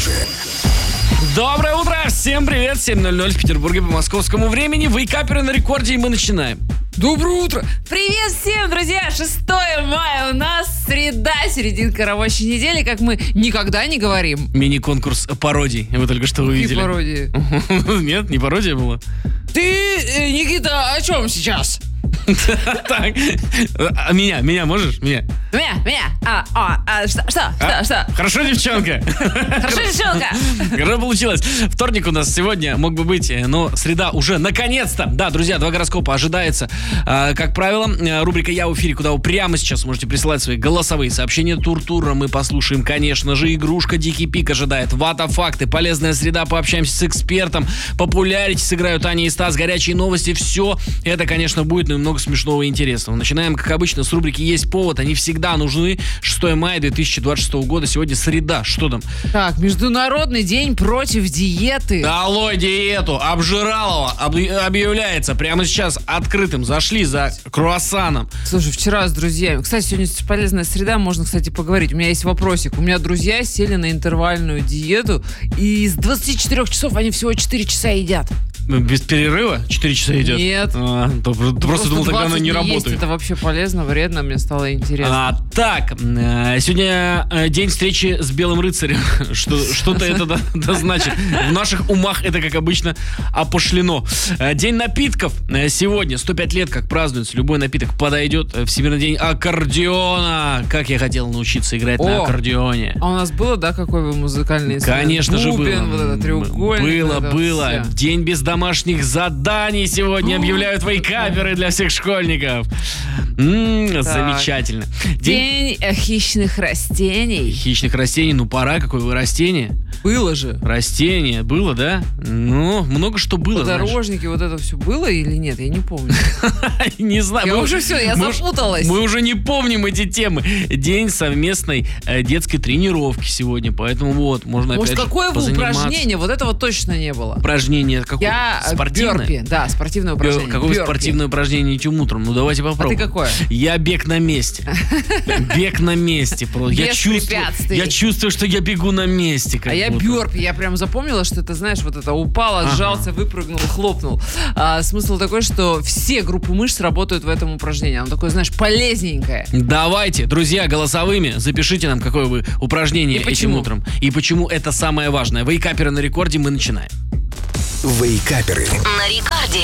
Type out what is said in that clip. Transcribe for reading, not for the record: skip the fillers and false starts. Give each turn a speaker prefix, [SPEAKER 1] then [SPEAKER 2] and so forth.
[SPEAKER 1] молодежи.
[SPEAKER 2] Доброе утро! Всем привет! 7:00 в Петербурге по московскому времени. Вейкаперы на рекорде, и мы начинаем. Доброе утро!
[SPEAKER 3] Привет всем, друзья! 6 мая у нас среда, серединка рабочей недели, как мы никогда не говорим.
[SPEAKER 2] Мини-конкурс пародий. Вы только что увидели.
[SPEAKER 3] Какие пародии?
[SPEAKER 2] Нет, не пародия была.
[SPEAKER 3] Ты, Никита, о чем сейчас?
[SPEAKER 2] Так, меня можешь? Меня.
[SPEAKER 3] Что?
[SPEAKER 2] Хорошо, девчонка.
[SPEAKER 3] Хорошо, девчонка.
[SPEAKER 2] Хорошо получилось. Вторник у нас сегодня мог бы быть, но среда уже наконец-то. Да, друзья, 2 гороскопа ожидается. Как правило, рубрика «Я в эфире», куда вы прямо сейчас можете присылать свои голосовые сообщения. Тур-тура мы послушаем, конечно же. Игрушка «Дикий пик» ожидает. Вата-факты, полезная среда, пообщаемся с экспертом. Популярити сыграют Аня и Стас, горячие новости. Все это, конечно, будет, но и много смешного и интересного. Начинаем, как обычно, с рубрики «Есть повод». Они всегда нужны. 6 мая 2026 года. Сегодня среда. Что там?
[SPEAKER 3] Так, Международный день против диеты.
[SPEAKER 2] Долой диету! Обжиралова объявляется прямо сейчас открытым. Зашли за круассаном.
[SPEAKER 3] Слушай, вчера с друзьями... Кстати, сегодня полезная среда, можно, кстати, поговорить. У меня есть вопросик. У меня друзья сели на интервальную диету, и с 24 часов они всего 4 часа едят.
[SPEAKER 2] Без перерыва? 4 часа идет?
[SPEAKER 3] Нет.
[SPEAKER 2] Просто думал, тогда она не работает.
[SPEAKER 3] Это вообще полезно, вредно, мне стало интересно.
[SPEAKER 2] Так, сегодня день встречи с Белым рыцарем. Что-то это значит. В наших умах это, как обычно, опошлено. День напитков сегодня. 105 лет, как празднуется. Любой напиток подойдет. Всемирный день аккордеона. Как я хотел научиться играть на аккордеоне.
[SPEAKER 3] А у нас было, да, какой вы музыкальный инструмент?
[SPEAKER 2] Конечно же было.
[SPEAKER 3] Вот этот треугольник.
[SPEAKER 2] Было. День без домашних заданий сегодня объявляют вейкаперы для всех школьников. Замечательно.
[SPEAKER 3] День хищных растений.
[SPEAKER 2] Хищных растений, пора, какое вы растение?
[SPEAKER 3] Было же.
[SPEAKER 2] Растение, было, да? Много что было.
[SPEAKER 3] Подорожники, вот это все было или нет? Я не помню.
[SPEAKER 2] Не знаю.
[SPEAKER 3] Я уже все, я запуталась.
[SPEAKER 2] Мы уже не помним эти темы. День совместной детской тренировки сегодня, поэтому можно опять же
[SPEAKER 3] какое упражнение? Вот этого точно не было.
[SPEAKER 2] Упражнение какое? Спортивное?
[SPEAKER 3] Бёрпи, да, спортивное упражнение.
[SPEAKER 2] Какое спортивное упражнение этим утром? Давайте попробуем.
[SPEAKER 3] А ты какое?
[SPEAKER 2] Я бег на месте. Бег на месте.
[SPEAKER 3] Без препятствий.
[SPEAKER 2] Я чувствую, что я бегу на месте.
[SPEAKER 3] А я бёрпи. Я прям запомнила, что это, знаешь, вот это упал, сжался, выпрыгнул, хлопнул. Смысл такой, что все группы мышц работают в этом упражнении. Оно такое, знаешь, полезненькое.
[SPEAKER 2] Давайте, друзья, голосовыми запишите нам, какое вы упражнение этим утром. И почему это самое важное. Вейкаперы на рекорде, мы начинаем.
[SPEAKER 1] Вейкаперы.
[SPEAKER 4] На рекорде.